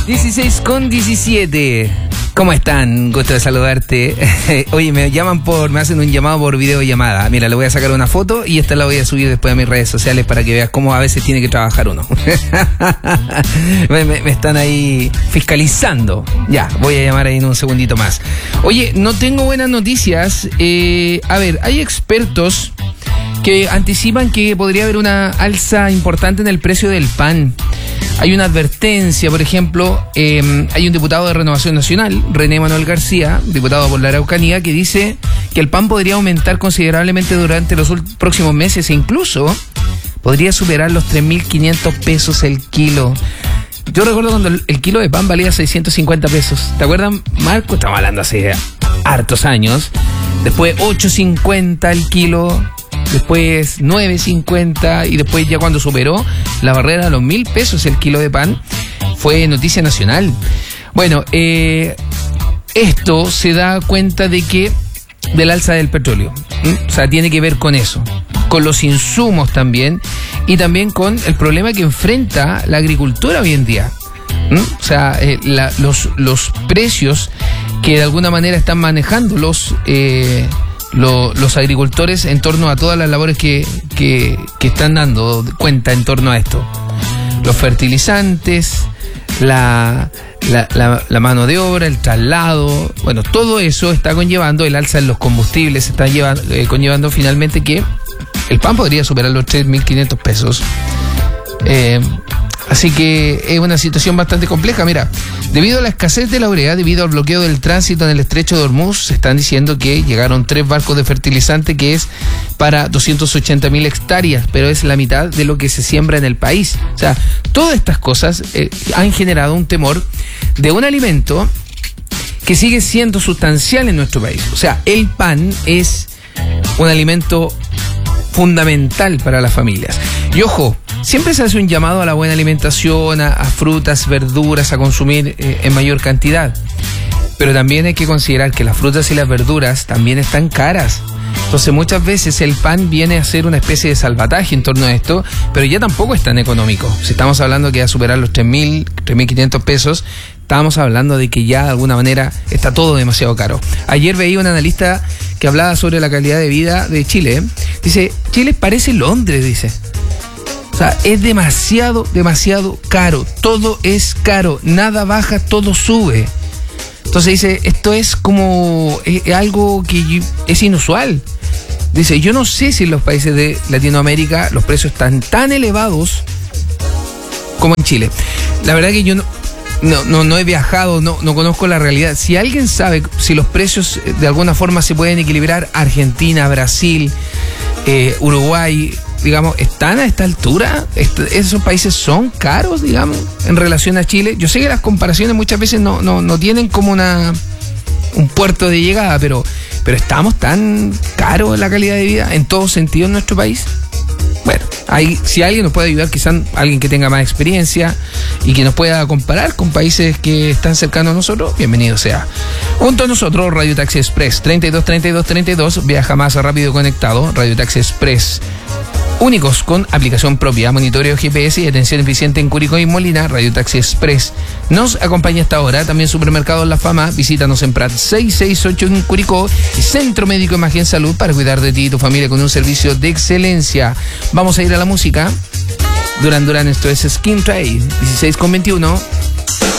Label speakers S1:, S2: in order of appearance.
S1: 16:17. ¿Cómo están? Gusto de saludarte. Oye, me hacen un llamado por videollamada. Mira, le voy a sacar una foto y esta la voy a subir después a mis redes sociales para que veas cómo a veces tiene que trabajar uno. me están ahí fiscalizando. Ya, voy a llamar ahí en un segundito más. Oye, no tengo buenas noticias. A ver, hay expertos que anticipan que podría haber una alza importante en el precio del pan. Hay una advertencia, por ejemplo, hay un diputado de Renovación Nacional, René Manuel García, diputado por la Araucanía, que dice que el pan podría aumentar considerablemente durante los próximos meses e incluso podría superar los 3.500 pesos el kilo. Yo recuerdo cuando el kilo de pan valía 650 pesos. ¿Te acuerdas, Marco? Estamos hablando hace hartos años. Después 8.50 el kilo. Después 9.50 y después ya cuando superó la barrera de los 1.000 pesos el kilo de pan, fue noticia nacional. Bueno, esto se da cuenta del alza del petróleo. O sea, tiene que ver con eso, con los insumos también y también con el problema que enfrenta la agricultura hoy en día. O sea, los precios que de alguna manera están manejando los agricultores en torno a todas las labores que están dando cuenta en torno a esto. Los fertilizantes, la mano de obra, el traslado, bueno, todo eso está conllevando el alza en los combustibles, está conllevando finalmente que el pan podría superar los 3.500 pesos. Así que es una situación bastante compleja. Mira, debido a la escasez de la urea, debido al bloqueo del tránsito en el estrecho de Hormuz, se están diciendo que llegaron 3 barcos de fertilizante que es para 280.000 hectáreas, pero es la mitad de lo que se siembra en el país. O sea, todas estas cosas han generado un temor de un alimento que sigue siendo sustancial en nuestro país. O sea, el pan es un alimento fundamental para las familias. Y ojo, siempre se hace un llamado a la buena alimentación, a frutas, verduras, a consumir en mayor cantidad. Pero también hay que considerar que las frutas y las verduras también están caras. Entonces muchas veces el pan viene a ser una especie de salvataje en torno a esto, pero ya tampoco es tan económico. Si estamos hablando que va a superar los 3.500 pesos, estábamos hablando de que ya de alguna manera está todo demasiado caro. Ayer veía un analista que hablaba sobre la calidad de vida de Chile. Dice, Chile parece Londres, dice. O sea, es demasiado caro. Todo es caro. Nada baja, todo sube. Entonces dice, esto es como algo que es inusual. Dice, yo no sé si en los países de Latinoamérica los precios están tan elevados como en Chile. La verdad que yo no he viajado, no conozco la realidad. Si alguien sabe si los precios de alguna forma se pueden equilibrar, Argentina, Brasil, Uruguay, digamos, ¿están a esta altura? ¿Esos países son caros, digamos, en relación a Chile? Yo sé que las comparaciones muchas veces no tienen como un puerto de llegada, pero ¿estamos tan caros en la calidad de vida en todo sentido en nuestro país? Bueno, si alguien nos puede ayudar, quizás alguien que tenga más experiencia y que nos pueda comparar con países que están cercanos a nosotros, bienvenido sea. Junto a nosotros, Radio Taxi Express, 32 viaja más rápido conectado, Radio Taxi Express. Únicos con aplicación propia, monitoreo GPS y atención eficiente en Curicó y Molina, Radio Taxi Express. Nos acompaña hasta ahora también Supermercados La Fama. Visítanos en Prat 668 en Curicó y Centro Médico Imagen Salud para cuidar de ti y tu familia con un servicio de excelencia. Vamos a ir a la música. Duran Duran, esto es Skin Trade, 16:21.